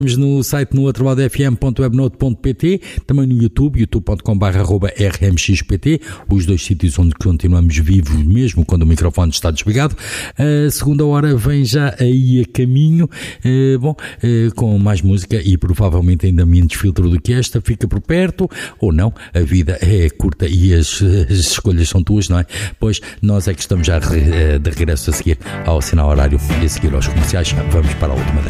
No site no outrovaldefm.webnote.pt, também no YouTube, youtube.com/rmxpt, os dois sítios onde continuamos vivos mesmo quando o microfone está desligado. A segunda hora vem já aí a caminho, com mais música e provavelmente ainda menos filtro do que esta. Fica por perto ou não, a vida é curta e as escolhas são tuas, não é? Pois nós é que estamos já de regresso a seguir ao sinal horário e a seguir aos comerciais. Vamos para a última desta.